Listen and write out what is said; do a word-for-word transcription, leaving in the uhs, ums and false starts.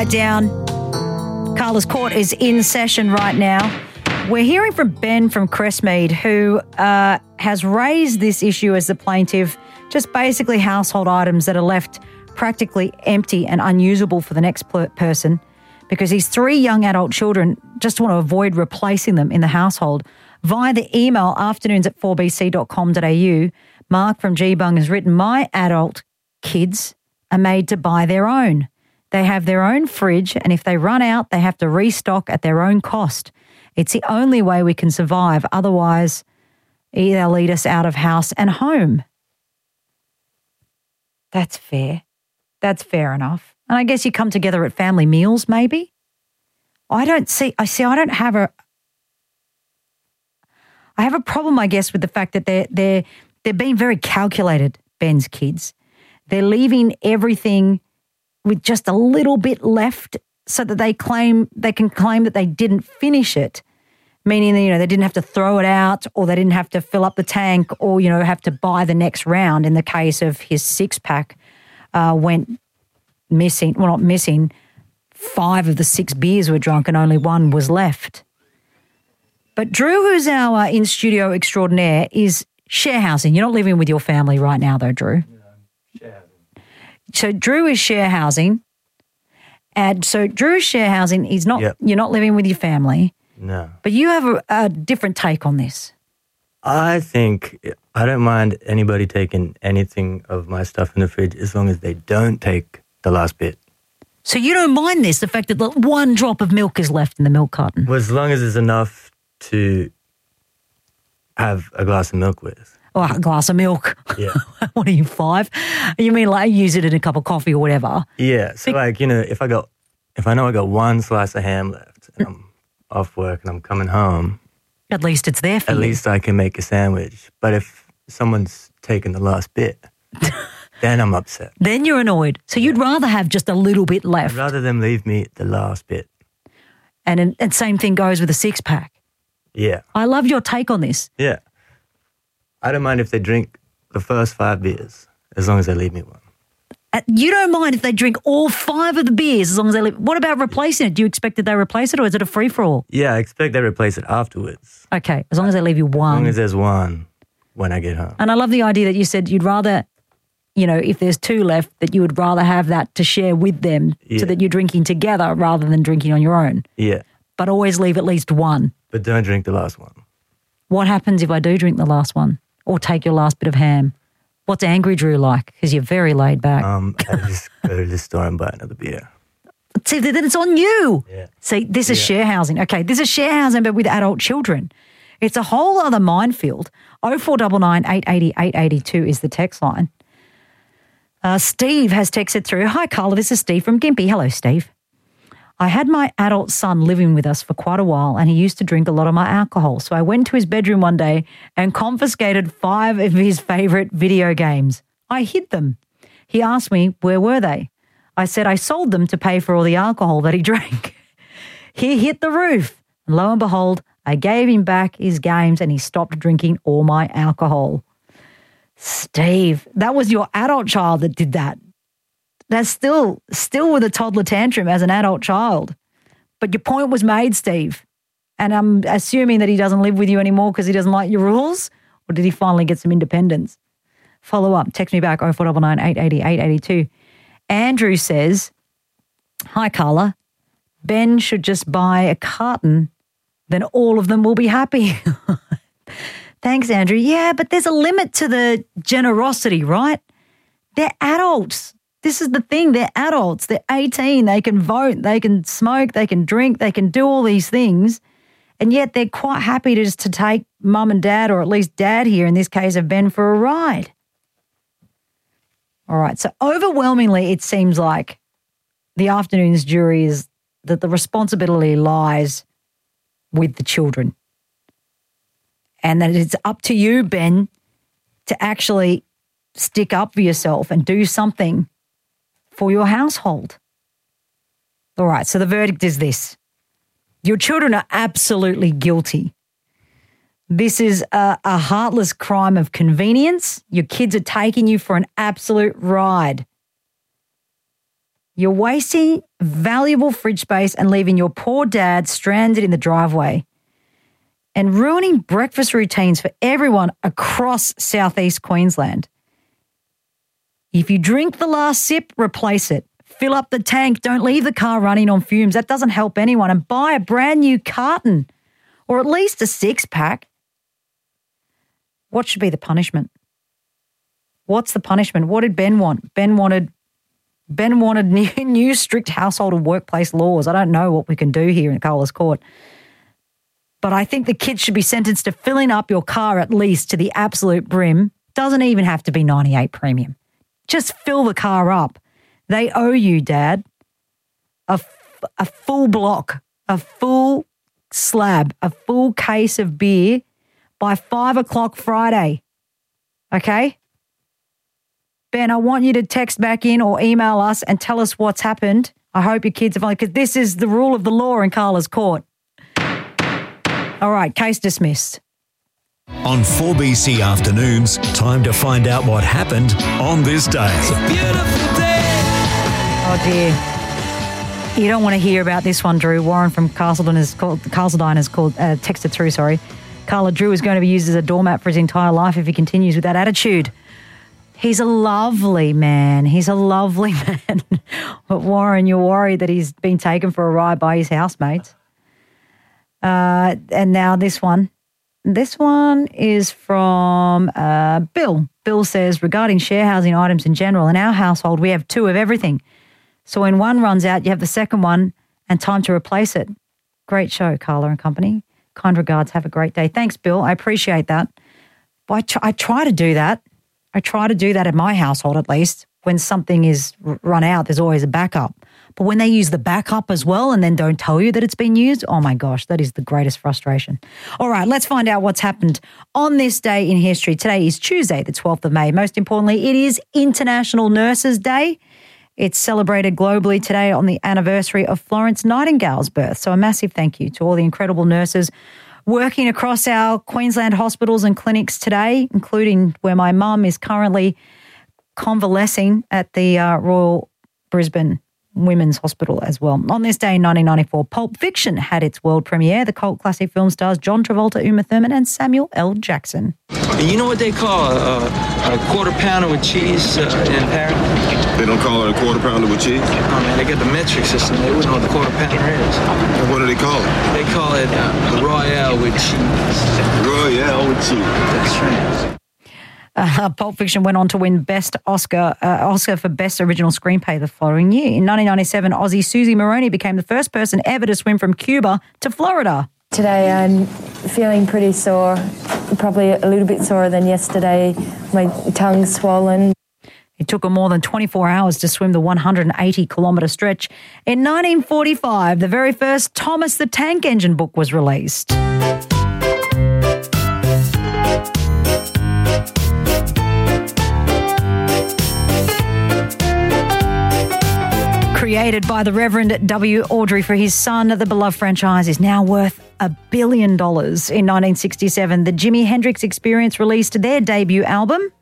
quiet down. Carla's Court is in session right now. We're hearing from Ben from Crestmead, who uh, has raised this issue as the plaintiff, just basically household items that are left practically empty and unusable for the next per- person because his three young adult children just want to avoid replacing them in the household. Via the email afternoons at four b c dot com dot a u, Mark from G-Bung has written, my adult kids are made to buy their own. They have their own fridge, and if they run out, they have to restock at their own cost. It's the only way we can survive. Otherwise, they'll lead us out of house and home. That's fair. That's fair enough. And I guess you come together at family meals, maybe. I don't see, I see, I don't have a, I have a problem, I guess, with the fact that they're, they're, they're being very calculated, Ben's kids. They're leaving everything with just a little bit left so that they claim, they can claim that they didn't finish it, meaning that, you know, they didn't have to throw it out or they didn't have to fill up the tank or, you know, have to buy the next round. In the case of his six-pack, uh, went missing, well, not missing, five of the six beers were drunk and only one was left. But Drew, who's our uh, in-studio extraordinaire, is share housing. You're not living with your family right now though, Drew. No, share housing. So Drew is share housing. And so Drew is share housing. He's not, yep. You're not living with your family. No. But you have a, a different take on this. I think I don't mind anybody taking anything of my stuff in the fridge as long as they don't take the last bit. So you don't mind this, the fact that the one drop of milk is left in the milk carton? Well, as long as it's enough to have a glass of milk with. Oh, a glass of milk. Yeah. What are you, five? You mean like use it in a cup of coffee or whatever? Yeah. So Be- like, you know, if I got, if I know I got one slice of ham left and I'm off work and I'm coming home. At least it's there for At you. least I can make a sandwich. But if someone's taken the last bit, then I'm upset. Then you're annoyed. So you'd rather have just a little bit left. I'd rather them leave me the last bit. And and same thing goes with a six-pack. Yeah. I love your take on this. Yeah. I don't mind if they drink the first five beers as long as they leave me one. Uh, you don't mind if they drink all five of the beers as long as they leave. What about replacing it? Do you expect that they replace it or is it a free-for-all? Yeah, I expect they replace it afterwards. Okay, as long as they leave you one. As long as there's one when I get home. And I love the idea that you said you'd rather, you know, if there's two left, that you would rather have that to share with them yeah. so that you're drinking together rather than drinking on your own. Yeah. But always leave at least one. But don't drink the last one. What happens if I do drink the last one or take your last bit of ham? What's Angry Drew like? Because you're very laid back. Um, I just go to the store and buy another beer. See, then it's on you. Yeah. See, this is yeah. share housing. Okay, this is share housing but with adult children. It's a whole other minefield. oh four nine nine, eight eight zero, eight eight two is the text line. Uh, Steve has texted through. Hi, Carla, this is Steve from Gympie. Hello, Steve. I had my adult son living with us for quite a while and he used to drink a lot of my alcohol. So I went to his bedroom one day and confiscated five of his favourite video games. I hid them. He asked me, where were they? I said I sold them to pay for all the alcohol that he drank. He hit the roof. And lo and behold, I gave him back his games and he stopped drinking all my alcohol. Steve, that was your adult child that did that. That's still still with a toddler tantrum as an adult child. But your point was made, Steve. And I'm assuming that he doesn't live with you anymore because he doesn't like your rules? Or did he finally get some independence? Follow up. Text me back, oh four nine nine, eight eight zero, eight eight two. Andrew says, hi, Carla. Ben should just buy a carton. Then all of them will be happy. Thanks, Andrew. Yeah, but there's a limit to the generosity, right? They're adults. This is the thing. They're adults. They're eighteen. They can vote. They can smoke. They can drink. They can do all these things. And yet they're quite happy to just to take mum and dad, or at least dad here, in this case of Ben, for a ride. All right. So overwhelmingly, it seems like the afternoon's jury is that the responsibility lies with the children. And that it's up to you, Ben, to actually stick up for yourself and do something for your household. All right, so the verdict is this. Your children are absolutely guilty. This is a, a heartless crime of convenience. Your kids are taking you for an absolute ride. You're wasting valuable fridge space and leaving your poor dad stranded in the driveway and ruining breakfast routines for everyone across southeast Queensland. If you drink the last sip, replace it. Fill up the tank. Don't leave the car running on fumes. That doesn't help anyone. And buy a brand new carton or at least a six-pack. What should be the punishment? What's the punishment? What did Ben want? Ben wanted Ben wanted new, new strict household and workplace laws. I don't know what we can do here in Carla's Court. But I think the kids should be sentenced to filling up your car at least to the absolute brim. Doesn't even have to be ninety-eight premium. Just fill the car up. They owe you, Dad, a, a full block, a full slab, a full case of beer by five o'clock Friday. Okay? Ben, I want you to text back in or email us and tell us what's happened. I hope your kids are fine, because this is the rule of the law in Carla's Court. All right, case dismissed. On four B C Afternoons, time to find out what happened on this day. It's a beautiful day. Oh, dear. You don't want to hear about this one, Drew. Warren from Castledine has called, Castledine has called, uh, texted through, sorry. Carla, Drew is going to be used as a doormat for his entire life if he continues with that attitude. He's a lovely man. He's a lovely man. But Warren, you're worried that he's been taken for a ride by his housemates. Uh, and now this one. This one is from uh, Bill. Bill says, regarding share housing items in general, in our household, we have two of everything. So when one runs out, you have the second one and time to replace it. Great show, Carla and company. Kind regards. Have a great day. Thanks, Bill. I appreciate that. But I, try, I try to do that. I try to do that at my household, at least. When something is run out, there's always a backup. But when they use the backup as well and then don't tell you that it's been used, oh my gosh, that is the greatest frustration. All right, let's find out what's happened on this day in history. Today is Tuesday, the twelfth of May. Most importantly, it is International Nurses Day. It's celebrated globally today on the anniversary of Florence Nightingale's birth. So a massive thank you to all the incredible nurses working across our Queensland hospitals and clinics today, including where my mum is currently convalescing at the uh, Royal Brisbane Women's Hospital as well. On this day in nineteen ninety-four, Pulp Fiction had its world premiere. The cult classic film stars John Travolta, Uma Thurman and Samuel L. Jackson. You know what they call a, a quarter pounder with cheese uh, in Paris? They don't call it a quarter pounder with cheese? Oh, man, they got the metric system. They wouldn't know what the quarter pounder is. And what do they call it? They call it uh, the Royale with cheese. Royale with cheese. That's right. Uh, Pulp Fiction went on to win Best Oscar uh, Oscar for Best Original Screenplay the following year. In nineteen ninety-seven, Aussie Susie Maroney became the first person ever to swim from Cuba to Florida. Today I'm feeling pretty sore, probably a little bit sorer than yesterday. My tongue's swollen. It took her more than twenty-four hours to swim the one hundred eighty kilometre stretch. In nineteen forty-five, the very first Thomas the Tank Engine book was released. Created by the Reverend W. Audrey for his son, the beloved franchise is now worth a billion dollars. In nineteen sixty-seven, the Jimi Hendrix Experience released their debut album.